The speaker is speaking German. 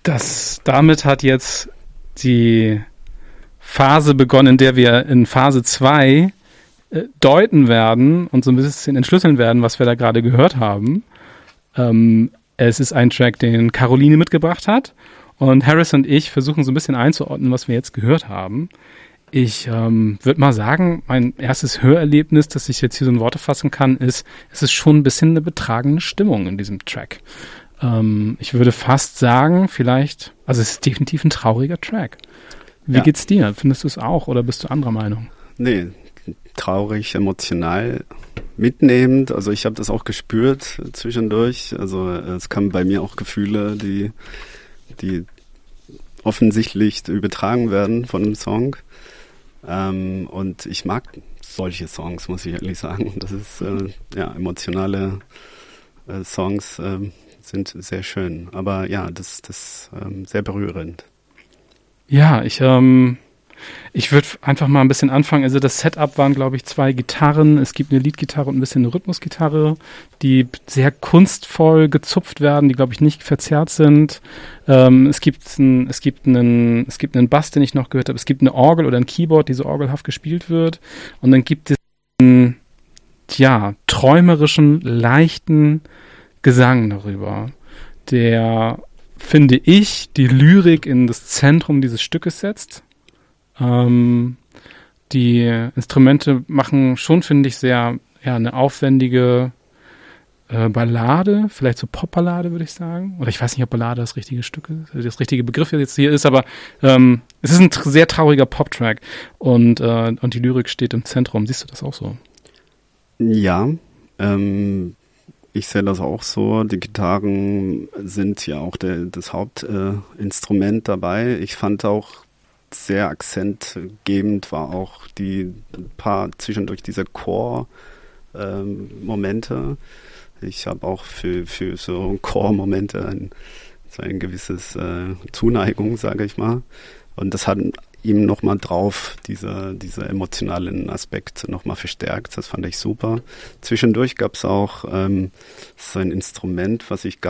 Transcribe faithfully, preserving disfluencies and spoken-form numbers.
Das, damit hat jetzt die Phase begonnen, in der wir in Phase zwei äh, deuten werden und so ein bisschen entschlüsseln werden, was wir da gerade gehört haben. Ähm, es ist ein Track, den Caroline mitgebracht hat und Harris und ich versuchen so ein bisschen einzuordnen, was wir jetzt gehört haben. Ich ähm, würde mal sagen, mein erstes Hörerlebnis, das ich jetzt hier so in Worte fassen kann, ist, es ist schon ein bisschen eine betragende Stimmung in diesem Track. Ähm, ich würde fast sagen, vielleicht, also es ist definitiv ein trauriger Track. Wie ja. geht's dir? Findest du es auch oder bist du anderer Meinung? Nee, traurig, emotional, mitnehmend. Also ich habe das auch gespürt zwischendurch. Also es kamen bei mir auch Gefühle, die, die offensichtlich übertragen werden von dem Song. Ähm, und ich mag solche Songs, muss ich ehrlich sagen. Das ist, äh, ja, emotionale äh, Songs äh, sind sehr schön. Aber ja, das, das ähm, sehr berührend. Ja, ich, ähm, ich würde einfach mal ein bisschen anfangen. Also das Setup waren, glaube ich, zwei Gitarren. Es gibt eine Leadgitarre und ein bisschen eine Rhythmusgitarre, die sehr kunstvoll gezupft werden, die, glaube ich, nicht verzerrt sind. Ähm, es gibt ein, es gibt einen, es gibt einen Bass, den ich noch gehört habe. Es gibt eine Orgel oder ein Keyboard, die so orgelhaft gespielt wird. Und dann gibt es einen, ja, träumerischen, leichten Gesang darüber, der, finde ich, die Lyrik in das Zentrum dieses Stückes setzt. Ähm, die Instrumente machen schon, finde ich, sehr, ja, eine aufwendige äh, Ballade, vielleicht so Popballade, würde ich sagen. Oder ich weiß nicht, ob Ballade das richtige Stück ist, das richtige Begriff jetzt hier ist, aber ähm, es ist ein tr- sehr trauriger Pop-Track und, äh, und die Lyrik steht im Zentrum. Siehst du das auch so? Ja, ähm, ich sehe das auch so. Die Gitarren sind ja auch der, das Hauptinstrument äh, dabei. Ich fand auch sehr akzentgebend war auch die paar zwischendurch diese Chor-Momente. Ähm, ich habe auch für, für so Chor-Momente ein, so ein gewisses äh, Zuneigung, sage ich mal. Und das hat ihm nochmal drauf, diese, diese emotionalen Aspekt nochmal verstärkt. Das fand ich super. Zwischendurch gab es auch ähm, so ein Instrument, was ich gar